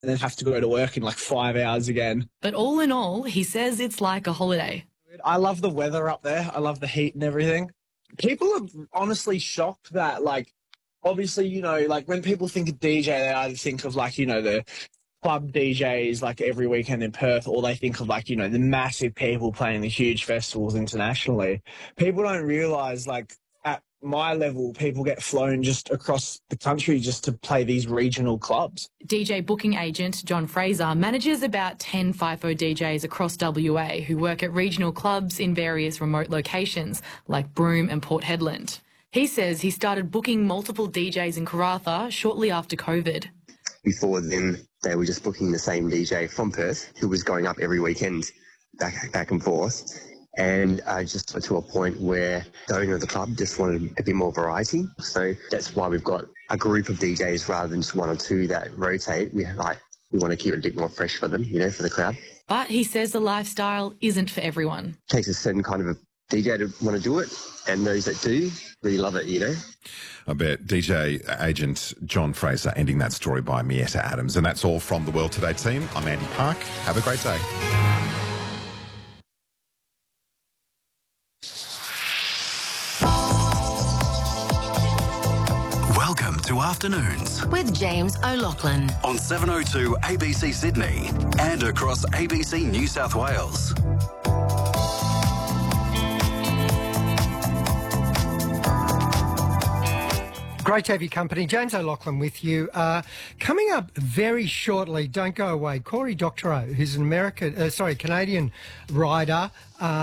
and then have to go to work in like 5 hours again. But all in all, he says it's like a holiday. I love the weather up there. I love the heat and everything. People are honestly shocked that, like, obviously, you know, like when people think of DJ, they either think of like, you know, the club DJs like every weekend in Perth, or they think of like, you know, the massive people playing the huge festivals internationally. People don't realise, like, at my level, people get flown just across the country just to play these regional clubs. DJ booking agent John Fraser manages about 10 FIFO DJs across WA who work at regional clubs in various remote locations like Broome and Port Hedland. He says he started booking multiple DJs in Karratha shortly after COVID. Before then, they were just booking the same DJ from Perth who was going up every weekend back and forth. And I just got to a point where the owner of the club just wanted a bit more variety. So that's why we've got a group of DJs rather than just one or two that rotate. We want to keep it a bit more fresh for them, you know, for the crowd. But he says the lifestyle isn't for everyone. It takes a certain kind of a DJ to want to do it, and those that do really love it, you know. I bet. DJ agent John Fraser ending that story by Mietta Adams. And that's all from the World Today team. I'm Andy Park. Have a great day. Welcome to Afternoons with James O'Loughlin on 702 ABC Sydney and across ABC New South Wales. Great to have your company. James O'Loughlin with you. Coming up very shortly, don't go away, Cory Doctorow, who's an Canadian rider.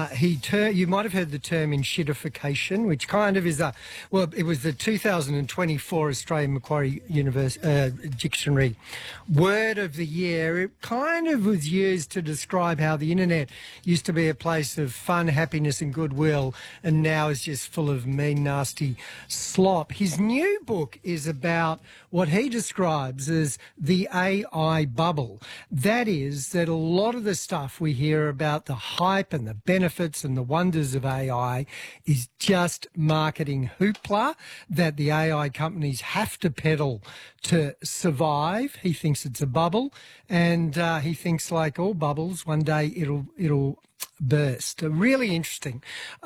You might have heard the term enshittification, which kind of is it was the 2024 Australian Macquarie Dictionary word of the year. It kind of was used to describe how the internet used to be a place of fun, happiness and goodwill, and now is just full of mean, nasty slop. His new book is about what he describes as the AI bubble. That is, that a lot of the stuff we hear about the hype and the benefits and the wonders of AI is just marketing hoopla that the AI companies have to peddle to survive. He thinks it's a bubble, and he thinks, like all bubbles, one day it'll burst. A really interesting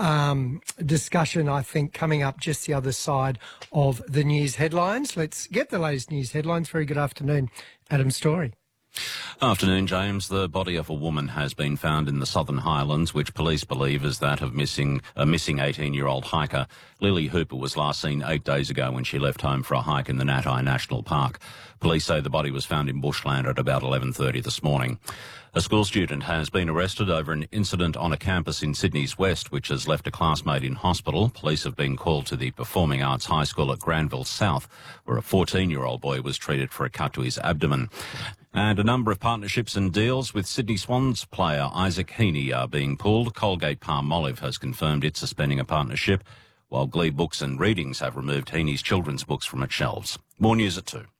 discussion, I think, coming up just the other side of the news headlines. Let's get the latest news headlines. Very good afternoon, Adam Story. Afternoon, James. The body of a woman has been found in the Southern Highlands, which police believe is that of a missing 18-year-old hiker. Lily Hooper was last seen 8 days ago when she left home for a hike in the Natai National Park. Police say the body was found in bushland at about 11:30 this morning. A school student has been arrested over an incident on a campus in Sydney's West, which has left a classmate in hospital. Police have been called to the Performing Arts High School at Granville South, where a 14-year-old boy was treated for a cut to his abdomen. And a number of partnerships and deals with Sydney Swans player Isaac Heaney are being pulled. Colgate-Palmolive has confirmed it's suspending a partnership, while Glee Books and Readings have removed Heaney's children's books from its shelves. More news at 2.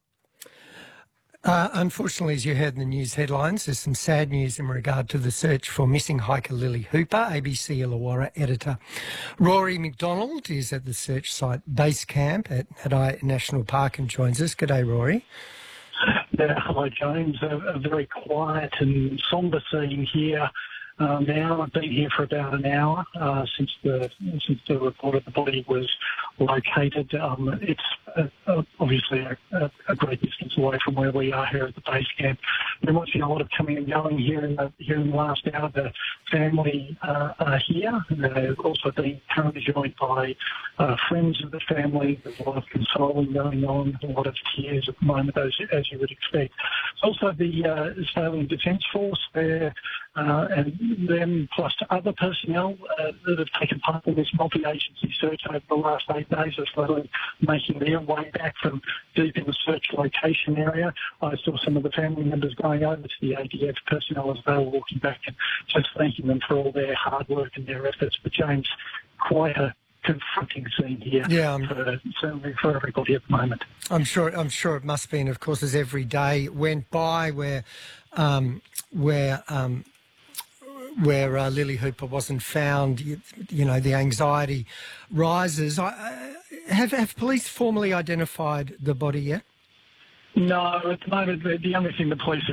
Unfortunately, as you heard in the news headlines, there's some sad news in regard to the search for missing hiker Lily Hooper. ABC Illawarra editor Rory McDonald is at the search site base camp at Natai National Park and joins us. G'day, Rory. Yeah, hello, James. A very quiet and sombre scene here now. I've been here for about an hour since the report of the body was located. It's obviously a great distance away from where we are here at the base camp. There might be a lot of coming and going here in the last hour. The family are here. They've also been currently joined by friends of the family. There's a lot of consoling going on, a lot of tears at the moment, as you would expect. It's also the Australian Defence Force there, and them plus other personnel that have taken part in this multi-agency search over the last 8 days are slowly making their way back from deep in the search location area. I saw some of the family members going over to the ADF personnel as they were walking back and just thanking them for all their hard work and their efforts. But James, quite a confronting scene here, certainly for everybody at the moment. I'm sure it must be, and of course, as every day went by where Lily Hooper wasn't found, you know, the anxiety rises. Have police formally identified the body yet? No, at the moment, the only thing the police have